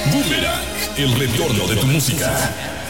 Boomerang, el retorno de tu música.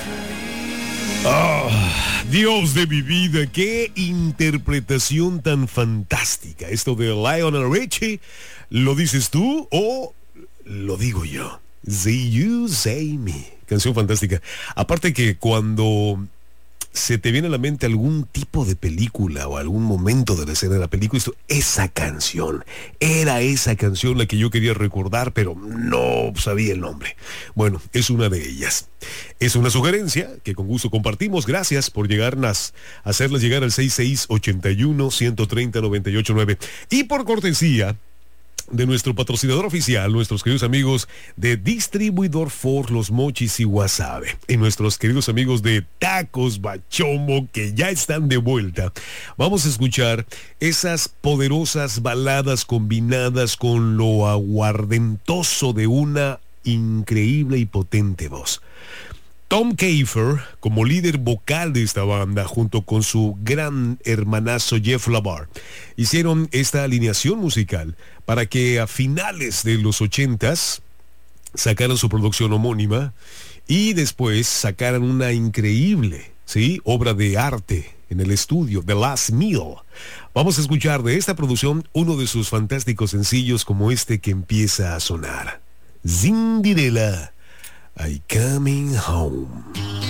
Dios de mi vida, qué interpretación tan fantástica. Esto de Lionel Richie, ¿lo dices tú o lo digo yo? Say you, say me. Canción fantástica. Aparte que cuando se te viene a la mente algún tipo de película o algún momento de la escena de la película, esa canción, era esa canción la que yo quería recordar, pero no sabía el nombre. Bueno, es una de ellas. Es una sugerencia que con gusto compartimos. Gracias por hacerlas llegar al 6681-130-989. Y por cortesía de nuestro patrocinador oficial, nuestros queridos amigos de Distribuidor Ford, Los Mochis y Guasave, y nuestros queridos amigos de Tacos Bachomo, que ya están de vuelta. Vamos a escuchar esas poderosas baladas combinadas con lo aguardentoso de una increíble y potente voz. Tom Keifer, como líder vocal de esta banda, junto con su gran hermanazo Jeff Labar, hicieron esta alineación musical para que a finales de los 80s sacaran su producción homónima y después sacaran una increíble, obra de arte en el estudio, The Last Meal. Vamos a escuchar de esta producción uno de sus fantásticos sencillos como este que empieza a sonar. Cinderella, I Coming Home.